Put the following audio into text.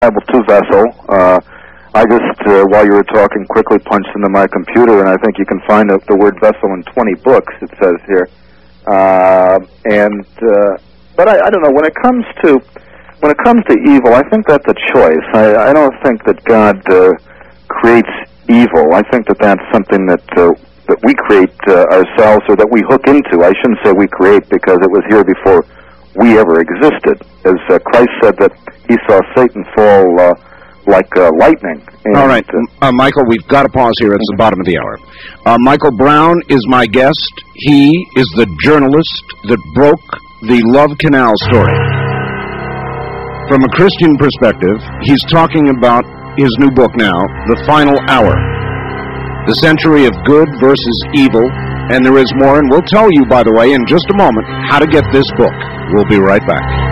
Bible 2 vessel. I just, while you were talking, quickly punched into my computer, and I think you can find the word vessel in 20 books, it says here. But I don't know, when it comes to evil, I think that's a choice. I don't think that God creates evil. I think that that's something that we create ourselves, or that we hook into. I shouldn't say we create, because it was here before we ever existed. As Christ said that he saw Satan fall like lightning. And, all right, Michael, we've got to pause here. It's the bottom of the hour. Michael Brown is my guest. He is the journalist that broke the Love Canal story. From a Christian perspective, he's talking about his new book now, The Final Hour. The century of good versus evil, and there is more, and we'll tell you, by the way, in just a moment, how to get this book. We'll be right back.